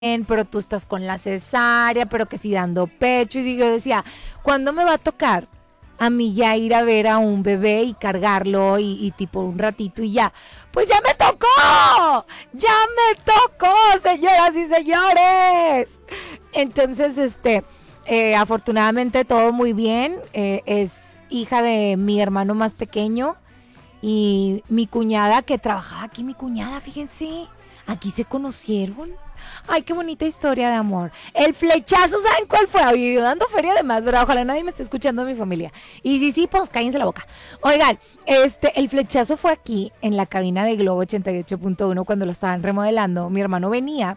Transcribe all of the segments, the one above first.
pero tú estás con la cesárea, pero que sí dando pecho. Y yo decía, ¿cuándo me va a tocar a mí ya ir a ver a un bebé y cargarlo y tipo un ratito y ya? Pues ya me tocó, señoras y señores. Entonces, afortunadamente todo muy bien. Es hija de mi hermano más pequeño y mi cuñada que trabajaba aquí, mi cuñada, fíjense, aquí se conocieron. Ay, qué bonita historia de amor. El flechazo, ¿saben cuál fue? Oye, yo dando feria de más, ¿verdad? Ojalá nadie me esté escuchando de mi familia. Y sí, pues cállense la boca. Oigan, el flechazo fue aquí, en la cabina de Globo 88.1, cuando lo estaban remodelando. Mi hermano venía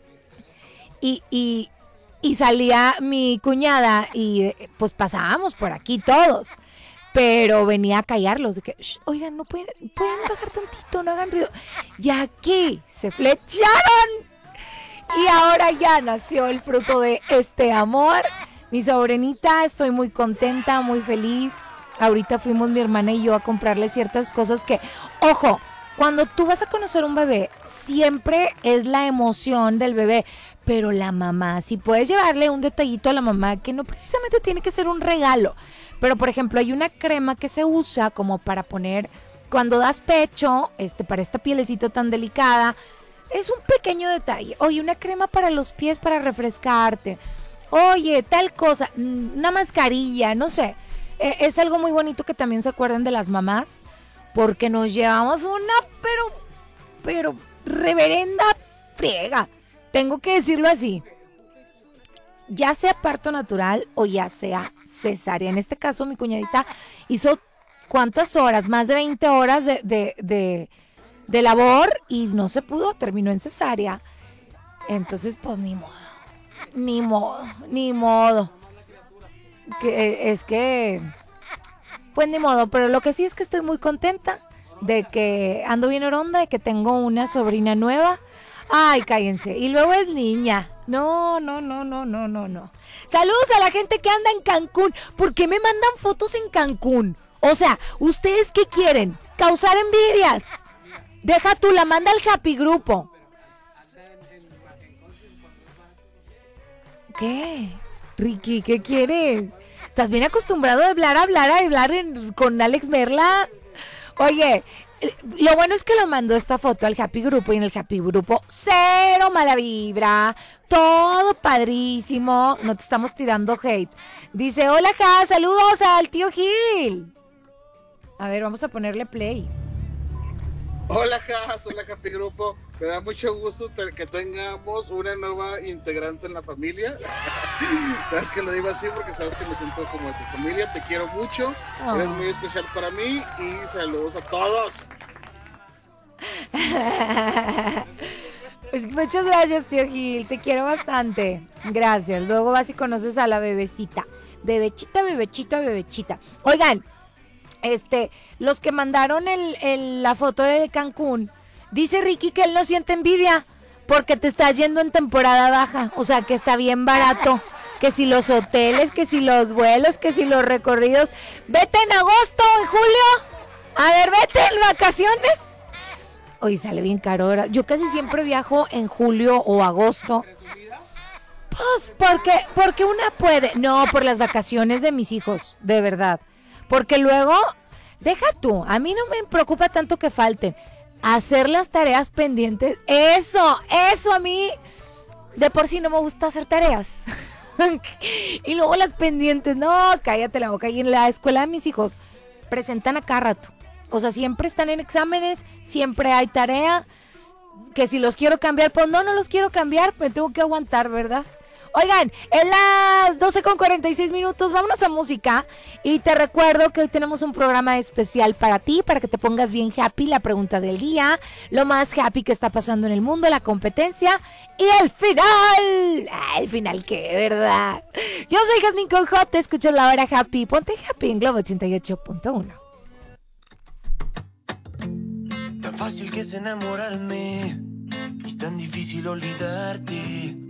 y salía mi cuñada y pues pasábamos por aquí todos. Pero venía a callarlos, de que, oigan, no pueden bajar tantito, no hagan ruido. Y aquí se flecharon. Y ahora ya nació el fruto de este amor. Mi sobrinita, estoy muy contenta, muy feliz. Ahorita fuimos mi hermana y yo a comprarle ciertas cosas que, ojo, cuando tú vas a conocer un bebé, siempre es la emoción del bebé. Pero la mamá, si puedes llevarle un detallito a la mamá, que no precisamente tiene que ser un regalo. Pero, por ejemplo, hay una crema que se usa como para poner, cuando das pecho, para esta pielecita tan delicada. Es un pequeño detalle. Oye, una crema para los pies para refrescarte. Oye, tal cosa. Una mascarilla, no sé. Es algo muy bonito que también se acuerden de las mamás. Porque nos llevamos una, pero, reverenda friega. Tengo que decirlo así. Ya sea parto natural o ya sea cesárea. En este caso, mi cuñadita hizo ¿cuántas horas? Más de 20 horas de labor y no se pudo, terminó en cesárea. Entonces, pues ni modo. Pues ni modo, pero lo que sí es que estoy muy contenta de que ando bien oronda, de que tengo una sobrina nueva. Ay, cállense. Y luego es niña. No. Saludos a la gente que anda en Cancún. ¿Por qué me mandan fotos en Cancún? O sea, ¿ustedes qué quieren? ¿Causar envidias? Deja tú, la manda al Happy Grupo. ¿Qué? Ricky, ¿qué quieres? ¿Estás bien acostumbrado a hablar con Alex Merla? Oye, lo bueno es que lo mandó esta foto al Happy Grupo y en el Happy Grupo cero mala vibra, todo padrísimo, no te estamos tirando hate. Dice, hola, saludos al tío Gil. A ver, vamos a ponerle play. Hola, hola, Happy Grupo. Me da mucho gusto que tengamos una nueva integrante en la familia. Sabes que lo digo así porque sabes que me siento como de tu familia. Te quiero mucho. Oh. Eres muy especial para mí y saludos a todos. Pues muchas gracias, tío Gil. Te quiero bastante. Gracias. Luego vas y conoces a la bebecita. Bebechita. Oigan. Los que mandaron la foto de Cancún, dice Ricky que él no siente envidia porque te estás yendo en temporada baja, o sea que está bien barato, que si los hoteles, que si los vuelos, que si los recorridos. Vete en agosto, en julio, a ver, vete en vacaciones. Oye, sale bien caro ahora. Yo casi siempre viajo en julio o agosto. Pues porque una puede, no, por las vacaciones de mis hijos, de verdad. Porque luego, deja tú, a mí no me preocupa tanto que falten. Hacer las tareas pendientes, eso a mí, de por sí no me gusta hacer tareas. Y luego las pendientes, no, cállate la boca. Y en la escuela de mis hijos presentan a cada rato. O sea, siempre están en exámenes, siempre hay tarea. Que si los quiero cambiar, pues no los quiero cambiar, me tengo que aguantar, ¿verdad? Oigan, en las 12:46, vámonos a música. Y te recuerdo que hoy tenemos un programa especial para ti, para que te pongas bien happy, la pregunta del día, lo más happy que está pasando en el mundo, la competencia y el final. ¿El final qué, verdad? Yo soy Jasmine Conjo, te escuchas la hora happy. Ponte happy en Globo 88.1. Tan fácil que es enamorarme y tan difícil olvidarte.